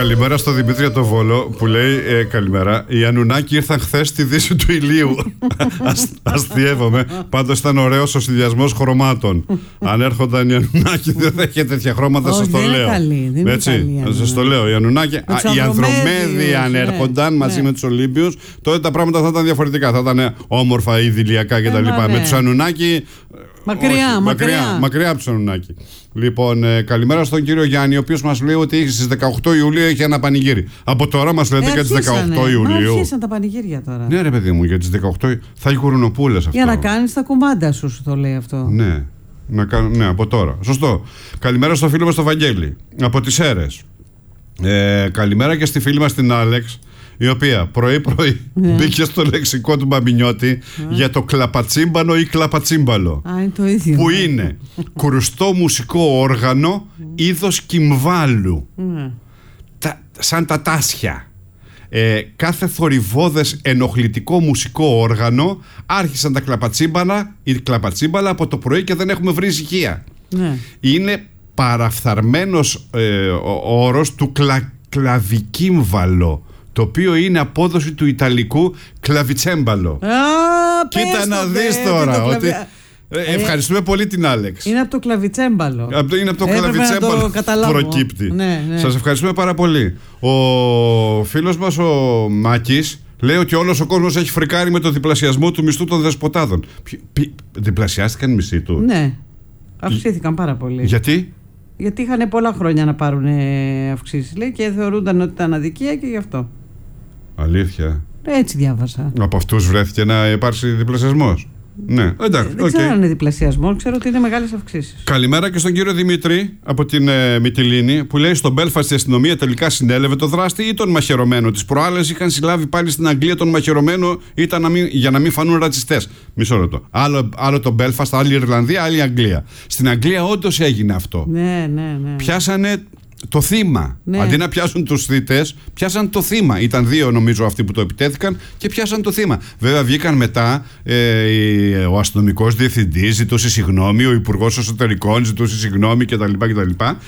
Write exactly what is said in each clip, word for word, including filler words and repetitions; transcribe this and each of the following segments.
Καλημέρα στο Δημήτρη το Βόλο που λέει ε, καλημέρα. Οι Ανουνάκοι ήρθαν χθες στη δύση του ηλίου. Ασ, αστειεύομαι. Πάντως ήταν ωραίος ο συνδυασμός χρωμάτων. Αν έρχονταν οι Ανουνάκοι δεν θα είχε τέτοια χρώματα, σας το λέω. Έτσι, σας το λέω. Οι Ανουνάκοι, οι Ανδρομέδιοι αν έρχονταν μαζί με τους Ολύμπιους, τότε τα πράγματα θα ήταν διαφορετικά. Θα ήταν όμορφα, ιδηλιακά κτλ. Με τους Ανουνάκοι. Μακριά, όχι, μακριά. μακριά. Μακριά από τους Ανουνάκη. Λοιπόν, ε, καλημέρα στον κύριο Γιάννη, ο οποίος μας λέει ότι στις δεκαοκτώ Ιουλίου έχει ένα πανηγύρι. Από τώρα μας λέτε ε, για τις δεκαοκτώ Ιουλίου. Αρχίσαν τα πανηγύρια τώρα. Ναι, ρε παιδί μου, για τις δεκαοκτώ θα έχει γουρνοπούλες αυτό. Για να κάνεις τα κουμάντα σου, σου το λέει αυτό. Ναι, να κάνω, ναι, από τώρα. Σωστό. Καλημέρα στο φίλο μας τον Βαγγέλη, από τις Σέρρες. Ε, καλημέρα και στη φίλη μας την Άλεξ, η οποία πρωί-πρωί yeah. μπήκε στο λεξικό του Μπαμπινιώτη yeah. για το κλαπατσίμπανο ή κλαπατσίμπαλο. Ah, είναι το ίδιο. Που είναι κρουστό μουσικό όργανο είδος κυμβάλου. Yeah. Τα, σαν τα τάσια. Ε, κάθε θορυβώδες ενοχλητικό μουσικό όργανο άρχισαν τα κλαπατσίμπανα ή κλαπατσίμπαλα από το πρωί και δεν έχουμε βρει ησυχία. Yeah. Είναι παραφθαρμένος ε, ο όρος του κλα, κλαβικύμβαλο, το οποίο είναι απόδοση του ιταλικού κλαβιτσέμπαλο. Α, κοίτα να δεις τώρα κλαβι... ότι... ε, ευχαριστούμε ε, πολύ την Άλεξ. Είναι από το κλαβιτσέμπαλο. Είναι από το ε, κλαβιτσέμπαλο που προκύπτει. Ναι, ναι. Σας ευχαριστούμε πάρα πολύ. Ο φίλος μας ο Μάκης λέει ότι όλος ο κόσμος έχει φρικάρει με το διπλασιασμό του μισθού των δεσποτάδων. Ποι... Διπλασιάστηκαν οι μισθοί του? Ναι, αυξήθηκαν πάρα πολύ. Γιατί? Γιατί είχαν πολλά χρόνια να πάρουν αυξήσεις, λέει, και θεωρούνταν ότι ήταν αδικία και γι' αυτό. Αλήθεια? Έτσι διάβασα. Από αυτούς βρέθηκε να υπάρξει διπλασιασμός? Ναι, εντάξει. Δεν okay. ξέρω αν είναι διπλασιασμό, ξέρω ότι είναι μεγάλες αυξήσεις. Καλημέρα και στον κύριο Δημήτρη από την ε, Μυτιλήνη, που λέει: στο Μπέλφαστ η αστυνομία τελικά συνέλευε το δράστη ή τον μαχαιρωμένο? Τις προάλλες είχαν συλλάβει πάλι στην Αγγλία τον μαχαιρωμένο, ήταν να μην, για να μην φανούν ρατσιστές. Μισό λεπτό. Άλλο, άλλο το Μπέλφαστ, άλλη η Ιρλανδία, άλλη η Αγγλία. Στην Αγγλία όντως έγινε αυτό. Ναι, ναι, ναι. Πιάσανε το θύμα. Ναι. Αντί να πιάσουν τους θύτες, πιάσαν το θύμα. Ήταν δύο νομίζω αυτοί που το επιτέθηκαν και πιάσαν το θύμα. Βέβαια βγήκαν μετά ε, ο αστυνομικός διευθυντής ζητούσε συγγνώμη, ο υπουργός εσωτερικών ζητούσε συγγνώμη κτλ. κτλ.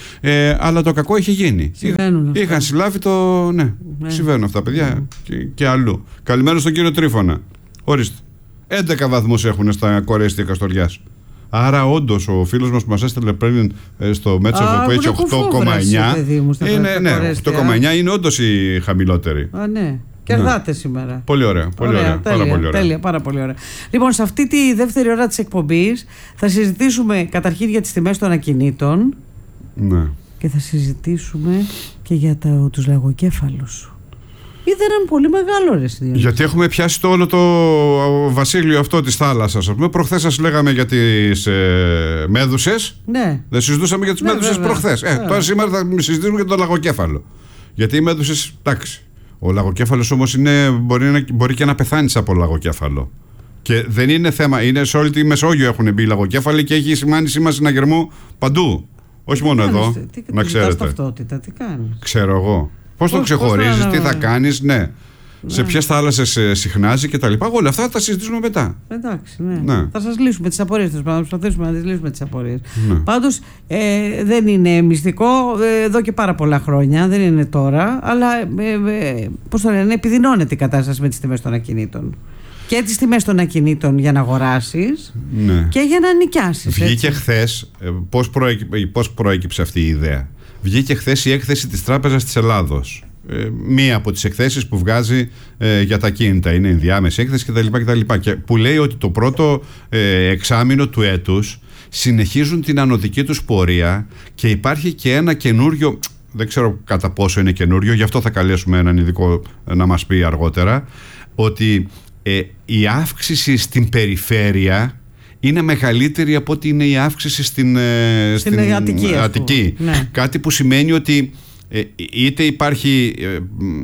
Ε, αλλά το κακό είχε γίνει. Συμβαίνουν αυτά. Είχαν συλλάβει το. Ναι, ναι. Συμβαίνουν αυτά, παιδιά, ναι. και, και αλλού. Καλημέρα στον κύριο Τρίφωνα. Ορίστε. έντεκα βαθμούς έχουν στα Κορέστια Καστοριάς. Άρα, όντως, ο φίλος μας που μας έστειλε πριν στο Μέτσοβο που έχει οκτώ κόμμα εννιά είναι, ναι, οκτώ κόμμα εννιά είναι όντως η χαμηλότερη. Α, ναι. Κερδάτε ναι. σήμερα. Πολύ ωραία. Πολύ ωραία, ωραία. Τέλεια, πάρα πολύ ωραία. Τέλεια, πάρα πολύ ωραία. Λοιπόν, σε αυτή τη δεύτερη ώρα της εκπομπής θα συζητήσουμε καταρχήν για τις τιμές των ακινήτων. Ναι. Και θα συζητήσουμε και για τα, τους λαγοκέφαλους. Είδαν πολύ μεγάλο ρε Διονύση. Γιατί έχουμε πιάσει το όλο το βασίλειο αυτό της θάλασσας. Προχθές σας λέγαμε για τις ε, μέδουσες. Ναι. Δεν συζητούσαμε για τις ναι, μέδουσες προχθές. Ε, τώρα σήμερα θα συζητήσουμε για το λαγοκέφαλο. Γιατί οι μέδουσες, εντάξει. Ο λαγοκέφαλος όμως είναι, μπορεί, να, μπορεί και να πεθάνεις από λαγοκέφαλο. Και δεν είναι θέμα. Είναι σε όλη τη Μεσόγειο έχουν μπει λαγοκέφαλοι και έχει σημάνει σήμα συναγερμού παντού. Όχι μόνο τι εδώ. Κάνεις, τι, να τι, ξέρετε. Ταυτότητα, τι κάνεις. Ξέρω εγώ. Πώς το ξεχωρίζεις, πώς, τι θα κάνεις, ναι. ναι. Σε ποιες θάλασσες συχνάζει και τα λοιπά. Όλα αυτά θα τα συζητήσουμε μετά. Εντάξει, ναι. ναι. Θα σας λύσουμε τις απορίες τους. Θα προσπαθήσουμε να τις λύσουμε τις απορίες. Ναι. Πάντως ε, δεν είναι μυστικό ε, εδώ και πάρα πολλά χρόνια. Δεν είναι τώρα. Αλλά ε, ε, πώς το λένε, επιδεινώνεται η κατάσταση με τις τιμές των ακινήτων. Και τις τιμές των ακινήτων για να αγοράσεις ναι. και για να νοικιάσεις. Βγήκε χθες, πώς, προέκυψε, πώς προέκυψε αυτή η ιδέα. Βγήκε χθες η έκθεση της Τράπεζας της Ελλάδος. Ε, μία από τις εκθέσεις που βγάζει ε, για τα κίνητα. Είναι ενδιάμεση έκθεση κτλ. κτλ. Και που λέει ότι το πρώτο ε, εξάμηνο του έτους συνεχίζουν την ανωδική τους πορεία και υπάρχει και ένα καινούριο, δεν ξέρω κατά πόσο είναι καινούριο, γι' αυτό θα καλέσουμε έναν ειδικό να μας πει αργότερα, ότι ε, η αύξηση στην περιφέρεια είναι μεγαλύτερη από ότι είναι η αύξηση στην, στην, στην Αττική. Αττική. Ναι. Κάτι που σημαίνει ότι ε, είτε υπάρχει ε,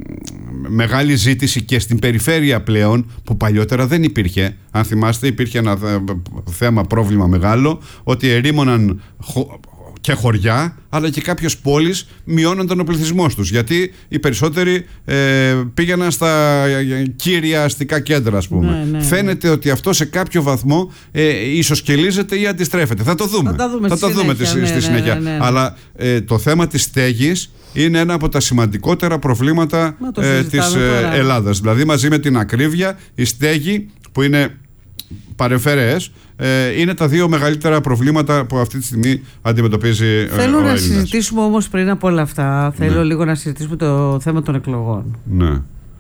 μεγάλη ζήτηση και στην περιφέρεια πλέον, που παλιότερα δεν υπήρχε. Αν θυμάστε, υπήρχε ένα θέμα, πρόβλημα μεγάλο, ότι ερήμωναν και χωριά, αλλά και κάποιες πόλεις μειώνονταν ο πληθυσμός τους. Γιατί οι περισσότεροι ε, πήγαιναν στα κύρια αστικά κέντρα, ας πούμε. Ναι, ναι. Φαίνεται ότι αυτό σε κάποιο βαθμό ε, ισοσκελίζεται ή αντιστρέφεται. Θα το δούμε. Θα, δούμε θα το δούμε στη συνέχεια. Ναι, συνέχεια. Ναι, ναι, ναι. Αλλά ε, το θέμα της στέγης είναι ένα από τα σημαντικότερα προβλήματα ε, της ε, Ελλάδας. Δηλαδή, μαζί με την ακρίβεια, η στέγη που είναι παρεμφερές, ε, είναι τα δύο μεγαλύτερα προβλήματα που αυτή τη στιγμή αντιμετωπίζει ε, Θέλω ο να Έλληνας. συζητήσουμε όμως πριν από όλα αυτά, θέλω ναι. λίγο να συζητήσουμε το θέμα των εκλογών. Ναι.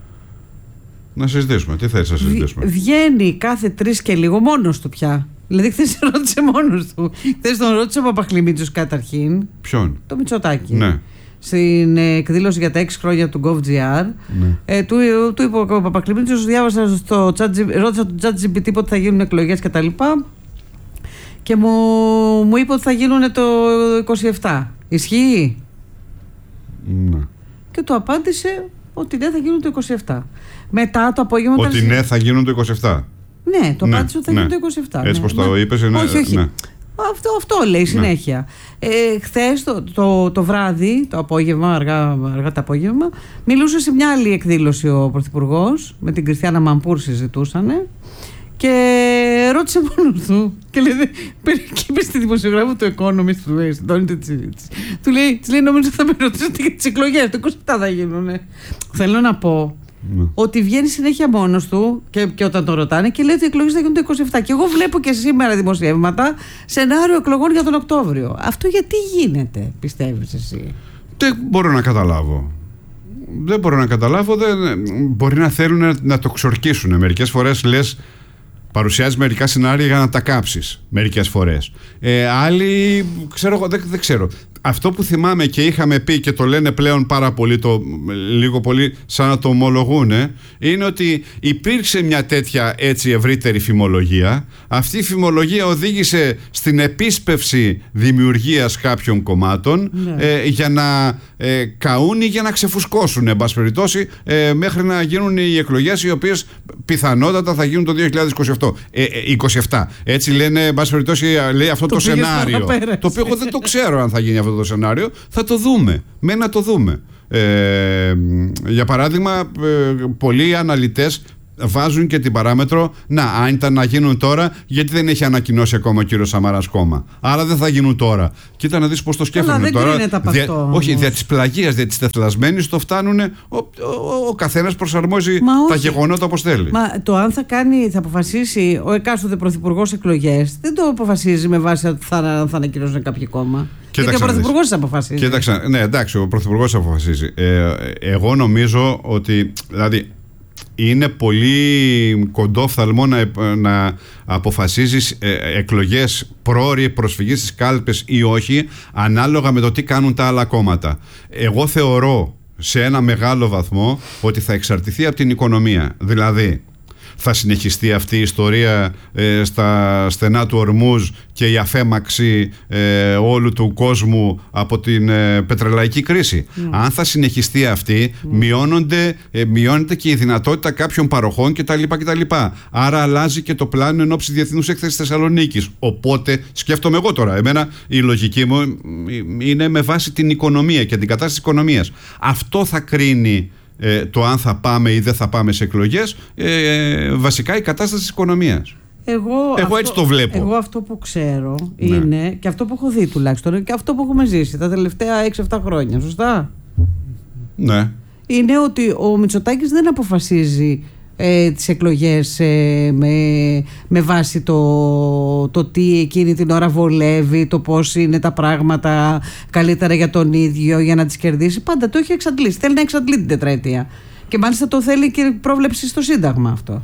Να συζητήσουμε. Τι θες να συζητήσουμε? Βγαίνει κάθε τρεις και λίγο μόνος του πια. Δηλαδή, χθες ρώτησε μόνος του. Χθες τον ρώτησε ο Παπαχλημίτσος καταρχήν. Ποιον? Το Μητσοτάκη. Ναι. Στην εκδήλωση για τα έξι χρόνια του GovGR, ναι. ε, του, του είπε ο Παπαχλημίτσος, διάβασα στο chat, ρώτησα το ChatGPT πότε θα γίνουν εκλογές κτλ. Και, και μου, μου είπε ότι θα γίνουν το είκοσι επτά. Ισχύει? Ναι. Και του απάντησε ότι ναι, θα γίνουν το είκοσι επτά. Μετά το απόγευμα. Ότι ήταν... ναι, θα γίνουν το είκοσι επτά. Ναι, το απάντησε ναι, ότι θα γίνουν ναι. το είκοσι επτά. Έτσι ναι, πως το ναι. είπες, ναι. Όχι, όχι. Ναι. Αυτό, αυτό λέει συνέχεια. Ναι. Ε, χθες το, το, το βράδυ, το απόγευμα, αργά, αργά το απόγευμα, μιλούσε σε μια άλλη εκδήλωση ο Πρωθυπουργός, με την Κριστιάνα Μαμπούρ συζητούσανε, και ρώτησε μόνος του. Και λέει, και είπε στη δημοσιογράφο του Economist, του λέει, του λέει, της λέει, νομίζω θα με ρωτήσετε για τις εκλογές, το είκοσι επτά θα γίνουνε. Θέλω να πω Ναι. ότι βγαίνει συνέχεια μόνος του και, και όταν το ρωτάνε και λέει ότι οι εκλογές θα γίνουν το είκοσι επτά. Και εγώ βλέπω και σήμερα δημοσιεύματα σενάριο εκλογών για τον Οκτώβριο. Αυτό γιατί γίνεται, πιστεύεις εσύ? Δεν μπορώ να καταλάβω. Δεν μπορώ να καταλάβω. Δεν... Μπορεί να θέλουν να το ξορκίσουν. Μερικές φορές λες, παρουσιάζει μερικά σενάρια για να τα κάψεις. Μερικές φορές. Ε, άλλοι, ξέρω, δεν, δεν ξέρω. Αυτό που θυμάμαι και είχαμε πει και το λένε πλέον πάρα πολύ, το, λίγο πολύ σαν να το ομολογούνε, είναι ότι υπήρξε μια τέτοια έτσι ευρύτερη φημολογία. Αυτή η φημολογία οδήγησε στην επίσπευση δημιουργίας κάποιων κομμάτων, ναι. ε, για να ε, καούν ή για να ξεφουσκώσουν, εν πάση περιπτώσει, ε, μέχρι να γίνουν οι εκλογές, οι οποίες πιθανότατα θα γίνουν το δύο χιλιάδες είκοσι επτά. Ε, ε, είκοσι επτά. Έτσι λένε, εν πάση περιπτώσει, λέει αυτό το, το σενάριο. Το οποίο εγώ δεν το ξέρω αν θα γίνει αυτό το σενάριο. Θα το δούμε. Με να το δούμε. Ε, για παράδειγμα, ε, πολλοί αναλυτές βάζουν και την παράμετρο, να, αν ήταν να γίνουν τώρα, γιατί δεν έχει ανακοινώσει ακόμα ο κύριος Σαμαράς κόμμα. Άρα δεν θα γίνουν τώρα. Κοίτα να δεις πώς το σκέφτονται τώρα. Δια, αυτό, όχι, δια της πλαγίας, δια της τεθλασμένης το φτάνουν. Ο, ο, ο, ο καθένας προσαρμόζει Μα τα όχι. γεγονότα όπως θέλει. Μα το αν θα κάνει, θα αποφασίσει ο εκάστοτε πρωθυπουργός εκλογές, δεν το αποφασίζει με βάση ότι θα, θα ανακοινώσουν κάποιο κόμμα. Γιατί ο πρωθυπουργός αποφασίζει. Κοίταξα, ναι, εντάξει, ο πρωθυπουργός αποφασίζει. Ε, εγώ νομίζω ότι. Δηλαδή, είναι πολύ κοντόφθαλμο να, να αποφασίζεις ε, εκλογές πρόωρη προσφυγή στις κάλπες ή όχι, ανάλογα με το τι κάνουν τα άλλα κόμματα. Εγώ θεωρώ σε ένα μεγάλο βαθμό ότι θα εξαρτηθεί από την οικονομία. Δηλαδή, θα συνεχιστεί αυτή η ιστορία ε, στα στενά του Ορμούζ και η αφέμαξη ε, όλου του κόσμου από την ε, πετρελαϊκή κρίση. Mm. Αν θα συνεχιστεί αυτή, mm. μειώνονται, ε, μειώνεται και η δυνατότητα κάποιων παροχών κτλ. κτλ. Άρα αλλάζει και το πλάνο εν ώψη Διεθνούς Έκθεσης Θεσσαλονίκης. Οπότε, σκέφτομαι εγώ τώρα, εμένα η λογική μου είναι με βάση την οικονομία και την κατάσταση της οικονομίας. Αυτό θα κρίνει Ε, το αν θα πάμε ή δεν θα πάμε σε εκλογές, ε, βασικά η κατάσταση της οικονομίας. Εγώ, εγώ αυτό, έτσι το βλέπω. Εγώ αυτό που ξέρω ναι. είναι, και αυτό που έχω δει τουλάχιστον, και αυτό που έχουμε ζήσει τα τελευταία έξι επτά χρόνια, σωστά? Ναι. Είναι ότι ο Μητσοτάκης δεν αποφασίζει ε, τις εκλογές ε, με, με βάση το, το τι εκείνη την ώρα βολεύει, το πώς είναι τα πράγματα καλύτερα για τον ίδιο για να τις κερδίσει. Πάντα το έχει εξαντλήσει. Θέλει να εξαντλεί την τετραετία. Και μάλιστα το θέλει και πρόβλεψη στο Σύνταγμα αυτό.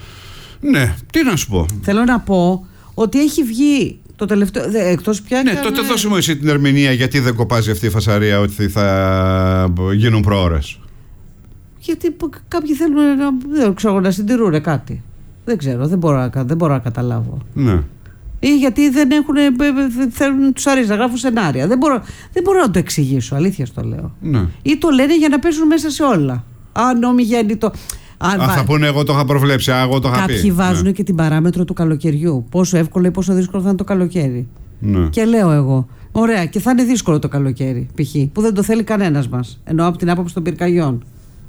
Ναι, τι να σου πω. Θέλω να πω ότι έχει βγει το τελευταίο. Εκτός πια. Ναι, κάνε... τότε δώσε μου εσύ την ερμηνεία γιατί δεν κοπάζει αυτή η φασαρία ότι θα γίνουν προώρες. Γιατί κάποιοι θέλουν να, δεν ξέρω, να συντηρούν κάτι. Δεν ξέρω, δεν μπορώ να, δεν μπορώ να καταλάβω. Ναι. Ή γιατί δεν έχουν, θέλουν, τους αρέσει να γράφουν σενάρια. Δεν μπορώ, δεν μπορώ να το εξηγήσω, αλήθεια στο λέω. Ναι. Ή το λένε για να πέσουν μέσα σε όλα. Α, νόμι γέννητο. Α, θα πούνε εγώ το είχα προβλέψει, α, εγώ το είχα πει. Κάποιοι βάζουν ναι. και την παράμετρο του καλοκαιριού. Πόσο εύκολο ή πόσο δύσκολο θα είναι το καλοκαίρι. Ναι. Και λέω εγώ, Ωραία, και θα είναι δύσκολο το καλοκαίρι, π.χ. που δεν το θέλει κανένας μας. Εννοώ από την άποψη των πυρκαγιών.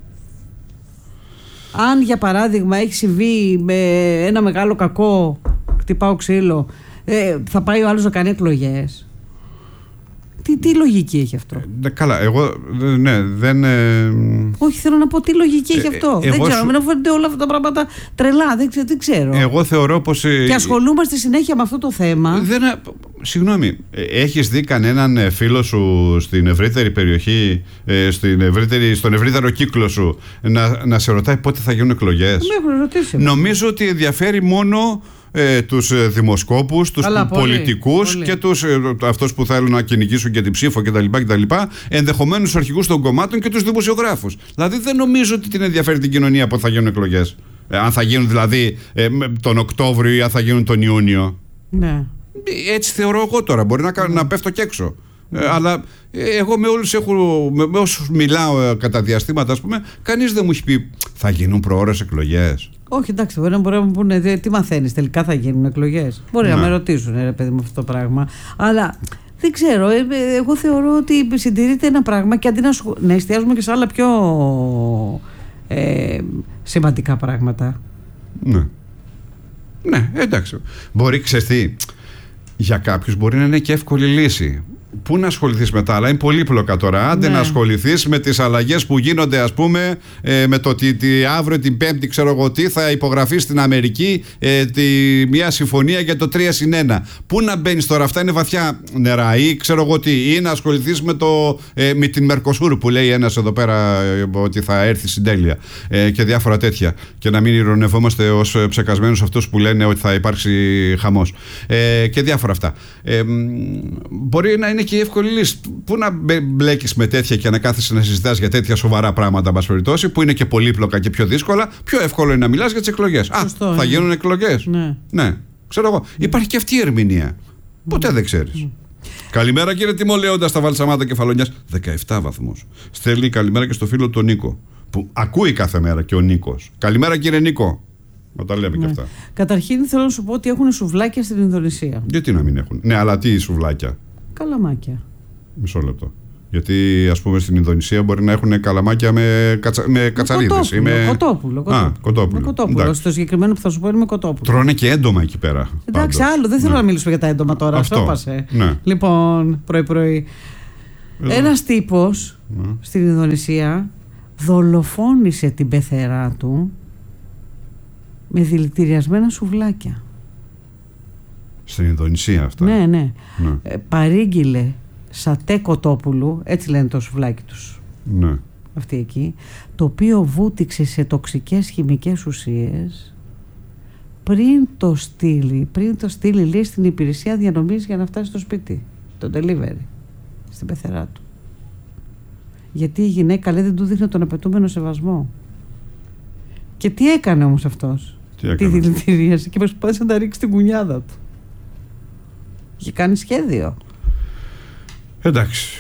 Αν για παράδειγμα έχει συμβεί με ένα μεγάλο κακό, χτυπάω ξύλο, ε, θα πάει ο άλλος να κάνει εκλογές. Τι, τι λογική έχει αυτό? Ε, καλά, εγώ ναι, δεν. Ε, Όχι, θέλω να πω τι λογική έχει αυτό. Ε, δεν ξέρω, σου... μην φαίνονται όλα αυτά τα πράγματα τρελά. Δεν, δεν ξέρω. Εγώ θεωρώ πως. Ε, και ασχολούμαστε συνέχεια με αυτό το θέμα. Δεν, συγγνώμη, έχεις δει κανέναν φίλο σου στην ευρύτερη περιοχή, στην ευρύτερη, στον ευρύτερο κύκλο σου, να, να σε ρωτάει πότε θα γίνουν εκλογές? Με έχουν ρωτήσει. Νομίζω ότι ενδιαφέρει μόνο Ε, τους δημοσκόπους, τους Καλά, πολιτικούς πολύ. Και τους, ε, αυτούς που θέλουν να κυνηγήσουν και την ψήφο κτλ. Ενδεχομένως τους αρχηγούς των κομμάτων και τους δημοσιογράφους. Δηλαδή δεν νομίζω ότι την ενδιαφέρει την κοινωνία πότε θα γίνουν εκλογές. Ε, αν θα γίνουν δηλαδή ε, τον Οκτώβριο ή αν θα γίνουν τον Ιούνιο. Ναι. Έτσι θεωρώ εγώ τώρα. Μπορεί να, ναι. να πέφτω κι έξω. Ε, αλλά ε, εγώ με όλους έχω, με, με όσους μιλάω ε, κατά διαστήματα, ας πούμε, κανείς δεν μου έχει πει θα γίνουν προώρες εκλογές. Όχι, εντάξει, μπορεί να μπορεί να μου πούνε τι μαθαίνεις, τελικά θα γίνουν εκλογές. Μπορεί ναι. να με ρωτήσουν, ρε παιδί μου, αυτό το πράγμα. Αλλά δεν ξέρω, ε, ε, εγώ θεωρώ ότι συντηρείται ένα πράγμα και αντί να, σου, να εστιάζουμε και σε άλλα πιο ε, σημαντικά πράγματα. Ναι. Ναι, εντάξει. Μπορεί, ξέρεις τι, για κάποιους μπορεί να είναι και εύκολη λύση. Πού να ασχοληθείς με τα άλλα, είναι πολύπλοκα τώρα. Άντε ναι. να ασχοληθείς με τις αλλαγές που γίνονται, ας πούμε, ε, με το ότι τη, αύριο την Πέμπτη, ξέρω εγώ τι, θα υπογραφεί στην Αμερική ε, τη, μια συμφωνία για το τρία συν ένα. Πού να μπαίνεις τώρα, αυτά είναι βαθιά νερά. Ή ξέρω εγώ τι, ή να ασχοληθείς με, το, ε, με την Μερκοσούρ που λέει ένας εδώ πέρα ε, ότι θα έρθει στην τέλεια ε, και διάφορα τέτοια. Και να μην ηρωνευόμαστε ως ψεκασμένους αυτούς που λένε ότι θα υπάρξει χαμός. Ε, και διάφορα αυτά. Ε, μπορεί να είναι και η εύκολη λύση. Πού να μπλέκεις με τέτοια και να κάθεσαι να συζητάς για τέτοια σοβαρά πράγματα, μπας περιπτώσει, που είναι και πολύπλοκα και πιο δύσκολα. Πιο εύκολο είναι να μιλάς για τις εκλογές. Α, Σωστό, θα γίνουν εκλογές. Ναι. ναι. Ξέρω εγώ. Ναι. Υπάρχει και αυτή η ερμηνεία. Ποτέ δεν ξέρεις. Ναι. Καλημέρα κύριε Τιμολέοντα στα Βαλσαμάτα Κεφαλονιάς. δεκαεπτά βαθμούς. Στέλνει καλημέρα και στο φίλο τον Νίκο. Που ακούει κάθε μέρα και ο Νίκος. Καλημέρα κύριε Νίκο. Να τα λέμε ναι. και αυτά. Καταρχήν θέλω να σου πω ότι έχουν σουβλάκια στην Ινδονησία. Γιατί να μην έχουν? Ναι, αλλά τι σουβλάκια? Καλαμάκια. Μισό λεπτό. Γιατί ας πούμε στην Ινδονησία μπορεί να έχουν καλαμάκια με, κατσα... με κατσαρίδες. Με κοτόπουλο. Με... Κοτόπουλο, κοτόπουλο. Α, κοτόπουλο. Με κοτόπουλο. Στο συγκεκριμένο που θα σου πω είναι με κοτόπουλο. Τρώνε και έντομα εκεί πέρα. Εντάξει, πάντως. άλλο. Δεν θέλω ναι. να μιλήσουμε για τα έντομα τώρα. Αυτό πάσε. Ναι. Λοιπόν, πρωί-πρωί. Ένας τύπος ναι. στην Ινδονησία δολοφόνησε την πεθερά του με δηλητηριασμένα σουβλάκια. Στην Ινδονησία αυτά. Ναι, ναι. ναι. Ε, παρήγγειλε σατέ κοτόπουλου, έτσι λένε το σουβλάκι τους. Ναι. Αυτή εκεί, το οποίο βούτυξε σε τοξικές χημικές ουσίες πριν το στείλει, πριν το στείλει λέει στην υπηρεσία διανομής για να φτάσει στο σπίτι. Το delivery. Στην πεθερά του. Γιατί η γυναίκα λέει δεν του δείχνει τον απαιτούμενο σεβασμό. Και τι έκανε όμως αυτός? Τι τη δηλητηρίασε και προσπάθησε να τα ρίξει στην κουνιάδα του. Είχε κάνει σχέδιο. Εντάξει.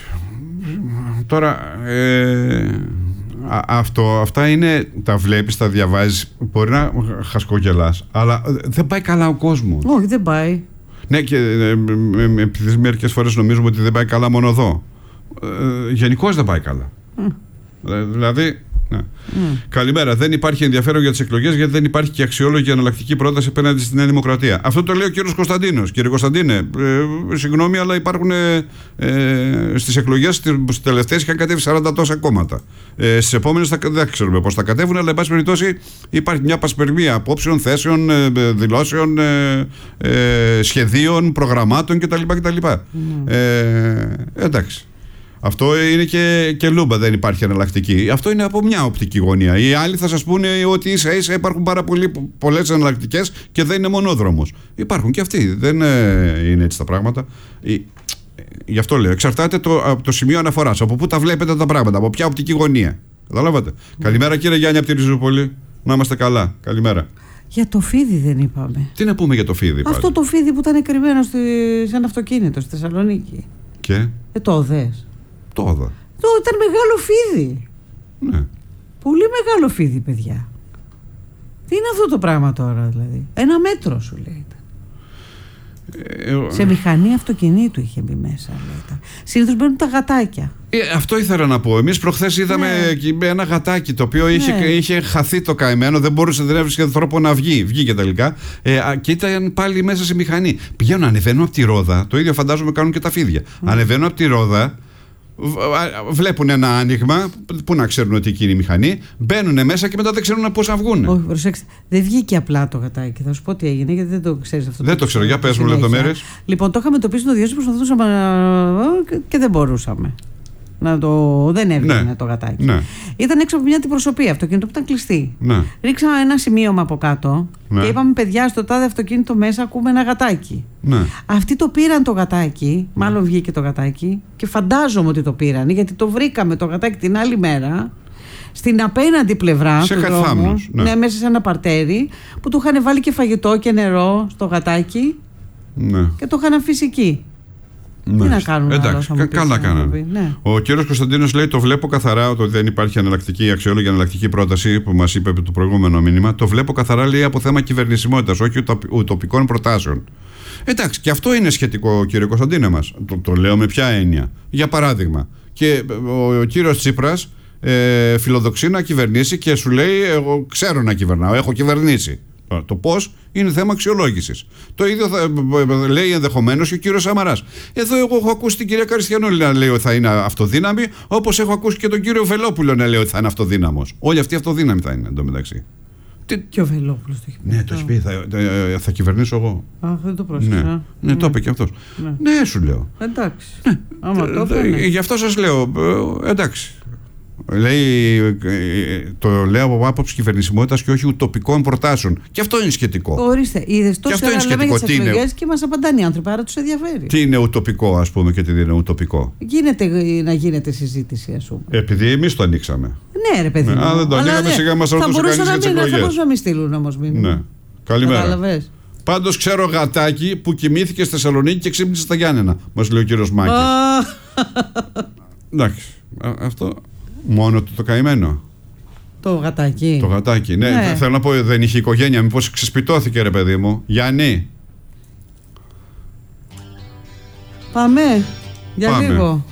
Τώρα ε, α, αυτό, αυτά είναι, τα βλέπεις, τα διαβάζεις, μπορεί να χασκογελάς, αλλά δεν πάει καλά ο κόσμος. Όχι, δεν πάει. Ναι, και ε, επειδή μερικές φορές νομίζουμε ότι δεν πάει καλά μόνο εδώ. Ε, γενικώς δεν πάει καλά. Mm. Δηλαδή ναι. Mm. Καλημέρα. Δεν υπάρχει ενδιαφέρον για τις εκλογές γιατί δεν υπάρχει και αξιόλογη εναλλακτική πρόταση απέναντι στη Νέα Δημοκρατία. Αυτό το λέει ο κύριος Κωνσταντίνος. Κύριε Κωνσταντίνε, ε, συγγνώμη, αλλά υπάρχουν ε, ε, στις εκλογές τις τελευταίες είχαν κατέβει σαράντα τόσα κόμματα. Ε, στις επόμενες θα, δεν ξέρουμε πώς θα κατέβουν, αλλά εν πάση περιπτώσει υπάρχει μια πασπερμία απόψεων, θέσεων, ε, δηλώσεων, ε, ε, σχεδίων, προγραμμάτων κτλ. κτλ. Mm. Ε, εντάξει. Αυτό είναι και, και λούμπα, δεν υπάρχει εναλλακτική. Αυτό είναι από μια οπτική γωνία. Οι άλλοι θα σας πούνε ότι ίσα ίσα υπάρχουν πάρα πολλές εναλλακτικές και δεν είναι μονόδρομος. Υπάρχουν και αυτοί. Δεν είναι έτσι τα πράγματα. Γι' αυτό λέω. Εξαρτάται το, από το σημείο αναφοράς. Από πού τα βλέπετε τα πράγματα. Από ποια οπτική γωνία. Καταλάβατε. Mm. Καλημέρα κύριε Γιάννη από τη Ριζούπολη. Να είμαστε καλά. Καλημέρα. Για το φίδι δεν είπαμε. Τι να πούμε για το φίδι? Αυτό πάλι. Το φίδι που ήταν κρυμμένο στη, σε ένα αυτοκίνητο στη Θεσσαλονίκη. Και. Ε, το δες. Το είδα. Το ήταν μεγάλο φίδι. Ναι. Πολύ μεγάλο φίδι, παιδιά. Τι είναι αυτό το πράγμα τώρα, δηλαδή? Ένα μέτρο σου λέει ήταν. Ε, σε μηχανή αυτοκινήτου είχε μπει μέσα. Συνήθως μπαίνουν τα γατάκια. Ε, αυτό ήθελα να πω. Εμείς προχθές είδαμε ναι. ένα γατάκι το οποίο είχε, ναι. είχε χαθεί το καημένο, δεν μπορούσε, δεν έβρισκε τρόπο να βγει. Βγήκε τελικά. Ε, και ήταν πάλι μέσα σε μηχανή. Πηγαίνουν, ανεβαίνουν από τη ρόδα. Το ίδιο φαντάζομαι κάνουν και τα φίδια. Mm. Ανεβαίνουν από τη ρόδα. Βλέπουν ένα άνοιγμα, πού να ξέρουν ότι εκεί είναι η μηχανή, μπαίνουν μέσα και μετά δεν ξέρουν πώς να βγουν. Όχι, προσέξτε. Δεν βγήκε απλά το γατάκι. Θα σου πω τι έγινε, γιατί δεν το ξέρεις αυτό. Δεν το, το ξέρω, για πες μου λεπτομέρειες. Λοιπόν, το είχαμε εντοπίσει το Διότι προσπαθούσαμε και δεν μπορούσαμε. Να το... Δεν έβγαινε ναι. το γατάκι. Ναι. Ήταν έξω από μια αντιπροσωπεία αυτοκίνητο που ήταν κλειστή. Ναι. Ρίξαμε ένα σημείωμα από κάτω ναι. και είπαμε: παιδιά, στο τάδε αυτοκίνητο μέσα ακούμε ένα γατάκι. Ναι. Αυτοί το πήραν το γατάκι, μάλλον βγήκε το γατάκι, και φαντάζομαι ότι το πήραν, γιατί το βρήκαμε το γατάκι την άλλη μέρα στην απέναντι πλευρά σε του δρόμου, ναι. ναι, μέσα σε ένα παρτέρι, που του είχαν βάλει και φαγητό και νερό στο γατάκι ναι. και το είχαν αφήσει εκεί. Τι να κάνουν. Εντάξει, κα, καλά κάνανε. Ναι. Ο κύριος Κωνσταντίνος λέει: το βλέπω καθαρά ότι δεν υπάρχει εναλλακτική αξιόλογη εναλλακτική πρόταση που μας είπε το προηγούμενο μήνυμα. Το βλέπω καθαρά, λέει, από θέμα κυβερνησιμότητας, όχι ουτοπικών προτάσεων. Εντάξει, και αυτό είναι σχετικό, κύριε Κωνσταντίνε μας. Το, το λέω με ποια έννοια. Για παράδειγμα, και ο, ο κύριος Τσίπρας ε, φιλοδοξεί να κυβερνήσει και σου λέει: εγώ ξέρω να κυβερνάω, έχω κυβερνήσει. Το πώς είναι θέμα αξιολόγησης. Το ίδιο θα, λέει ενδεχομένως και ο κύριος Σαμαράς. Εδώ εγώ έχω ακούσει την κυρία Καριστιανόλη να λέει ότι θα είναι αυτοδύναμη, όπως έχω ακούσει και τον κύριο Βελόπουλο να λέει ότι θα είναι αυτοδύναμος. Όλοι αυτοί αυτοδύναμοι θα είναι εντωμεταξύ. Και ο Βελόπουλος το έχει πει. Ναι, το έχει πει. Θα, θα, θα κυβερνήσω εγώ. Αχ, δεν το πρόσεξα. Ναι, ναι, ναι, το είπε και αυτός. Ναι, ναι σου λέω. Εντάξει. Ναι. Άμα το είπε, ναι. Γι' αυτό σας λέω. Εντάξει. Λέει, το λέω από άποψη κυβερνησιμότητας και όχι ουτοπικών προτάσεων. Και αυτό είναι σχετικό. Ορίστε, είδες τόσο ώρα λέμε για τις εκλογές και μας απαντάνε οι άνθρωποι, άρα τους ενδιαφέρει. Τι είναι ουτοπικό, ας πούμε, και τι δεν είναι ουτοπικό. Γίνεται να γίνεται συζήτηση, ας πούμε. Επειδή εμείς το ανοίξαμε. Ναι, ρε παιδί μου. Αν δεν το ανοίγαμε, σιγά μας ρωτούσε κανείς για τις εκλογές. Θα μπορούσαν να μην στείλουν όμως μήνυμα. Ναι. Καλημέρα. Πάντως ξέρω γατάκι που κοιμήθηκε στη Θεσσαλονίκη και ξύπνησε στα Γιάννενα, μας λέει ο κύριος Μάκης. Εντάξει. Αυτό. Μόνο του το καημένο. Το γατάκι. Το γατάκι. Ναι, ναι. Θέλω να πω, δεν είχε οικογένεια. Μήπως ξεσπιτώθηκε, ρε παιδί μου. Γιάννη. Πάμε. Για Πάμε. λίγο.